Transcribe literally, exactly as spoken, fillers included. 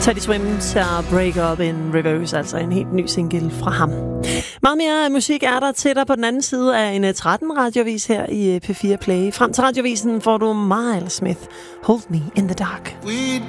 Teddy Swims og Break Up in Reverse, altså en helt ny single fra ham. Meget mere musik er der til dig på den anden side af en tretten radiovis her i P fire Play. Frem til radiovisen får du Miles Smith, Hold Me in the Dark. We'd